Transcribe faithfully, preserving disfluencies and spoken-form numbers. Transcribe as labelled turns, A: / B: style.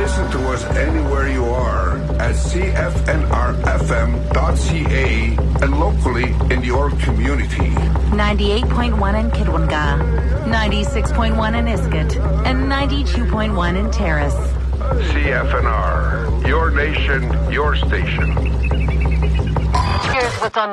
A: Listen to us anywhere you are at c f n r f m dot c a and locally in your community.
B: ninety-eight point one in Kidwinga, ninety-six point one in Iskut, and ninety-two point one in Terrace.
A: C F N R, your nation, your station.
B: Here's what's on the